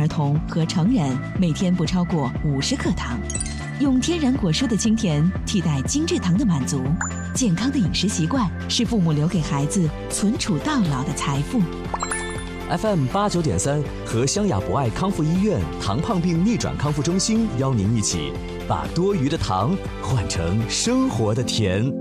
儿童和成人每天不超过50克糖。用天然果蔬的清甜替代精制糖的满足，健康的饮食习惯是父母留给孩子存储到老的财富。 FM89.3和湘雅博爱康复医院糖胖病逆转康复中心邀您一起把多余的糖换成生活的甜。